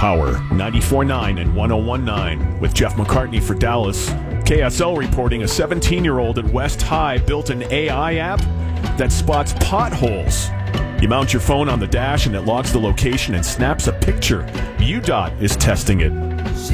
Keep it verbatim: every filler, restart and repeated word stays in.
Power, ninety-four point nine and one oh one point nine. With Jeff McCartney for Dallas. K S L reporting a seventeen-year-old at West High built an A I app that spots potholes. You mount your phone on the dash and it logs the location and snaps a picture. U D O T is testing it.